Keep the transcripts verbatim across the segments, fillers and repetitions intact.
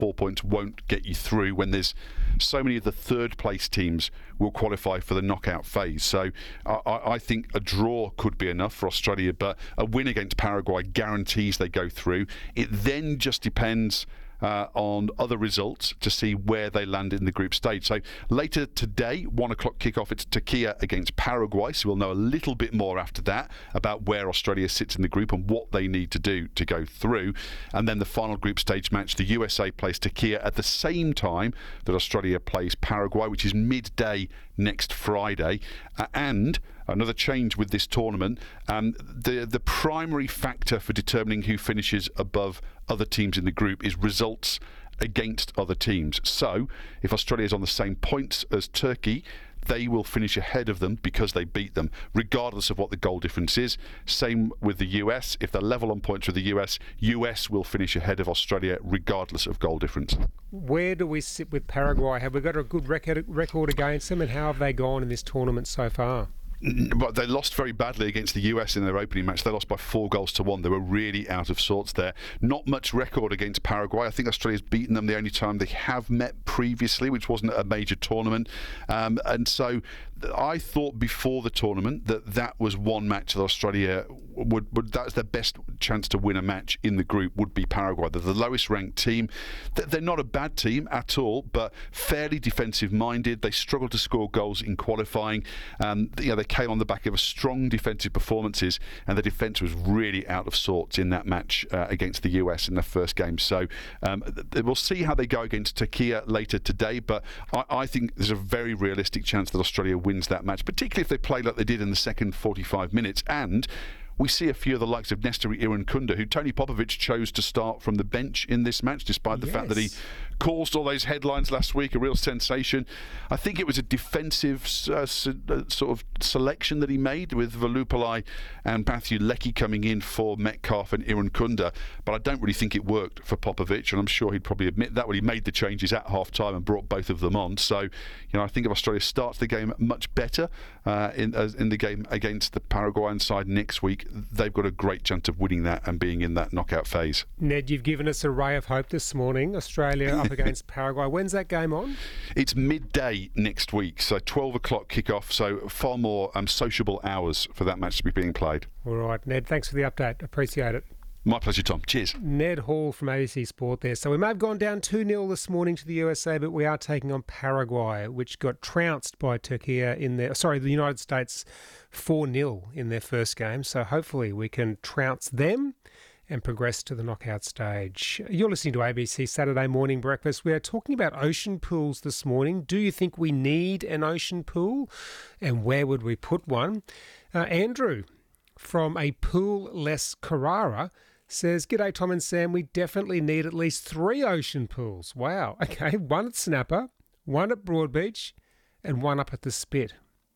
four points won't get you through when there's so many of the third place teams will qualify for the knockout phase. So I, I think a draw could be enough for Australia, but a win against Paraguay guarantees they go through. It then just depends Uh, on other results to see where they land in the group stage. So later today, one o'clock kickoff, it's Turkey against Paraguay. So we'll know a little bit more after that about where Australia sits in the group and what they need to do to go through. And then the final group stage match, the U S A plays Turkey at the same time that Australia plays Paraguay, which is midday next Friday. Uh, and another change with this tournament, um, the the primary factor for determining who finishes above other teams in the group is results against other teams. So if Australia is on the same points as Turkey, they will finish ahead of them because they beat them, regardless of what the goal difference is. Same with the U S. If they're level on points with the U S, U S will finish ahead of Australia regardless of goal difference. Where do we sit with Paraguay? Have we got a good record, record against them, and how have they gone in this tournament so far? But they lost very badly against the U S in their opening match. They lost by four goals to one. They were really out of sorts there. Not much record against Paraguay. I think Australia's beaten them the only time they have met previously, which wasn't a major tournament. Um, and so I thought before the tournament that that was one match that Australia would, would that's their best chance to win a match in the group would be Paraguay. They're the lowest ranked team. They're not a bad team at all, but fairly defensive minded. They struggled to score goals in qualifying. Um, you know, they came on the back of a strong defensive performances, and the defence was really out of sorts in that match uh, against the U S in their first game. So um, th- we'll see how they go against Turkey later today, but I, I think there's a very realistic chance that Australia wins that match, particularly if they play like they did in the second forty-five minutes. And we see a few of the likes of Nestor Irankunda, who Tony Popovich chose to start from the bench in this match, despite the yes. fact that he caused all those headlines last week, a real sensation. I think it was a defensive uh, sort of selection that he made with Valupalai and Matthew Leckie coming in for Metcalf and Irankunda, but I don't really think it worked for Popovich, and I'm sure he'd probably admit that when he made the changes at half-time and brought both of them on. So, you know, I think if Australia starts the game much better uh, in, uh, in the game against the Paraguayan side next week, they've got a great chance of winning that and being in that knockout phase. Ned, you've given us a ray of hope this morning. Australia up against Paraguay. When's that game on? It's midday next week, so twelve o'clock kickoff, so far more um, sociable hours for that match to be being played. All right, Ned, thanks for the update. Appreciate it. My pleasure, Tom. Cheers. Ned Hall from A B C Sport there. So we may have gone down two nil this morning to the U S A, but we are taking on Paraguay, which got trounced by Turkey in their, sorry, the United States four nil in their first game. So hopefully we can trounce them and progress to the knockout stage. You're listening to A B C Saturday Morning Breakfast. We are talking about ocean pools this morning. Do you think we need an ocean pool? And where would we put one? Uh, Andrew from a pool-less Carrara says, "G'day Tom and Sam, we definitely need at least three ocean pools." Wow, okay, one at Snapper, one at Broadbeach, and one up at the Spit.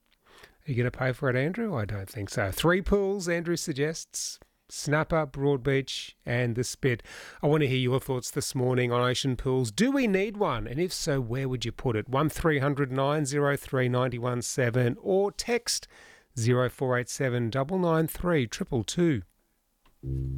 Are you going to pay for it, Andrew? I don't think so. Three pools, Andrew suggests. Snapper, Broadbeach, and the Spit. I want to hear your thoughts this morning on ocean pools. Do we need one? And if so, where would you put it? one three hundred nine oh three nine one seven or text zero four eight seven nine nine three two two two.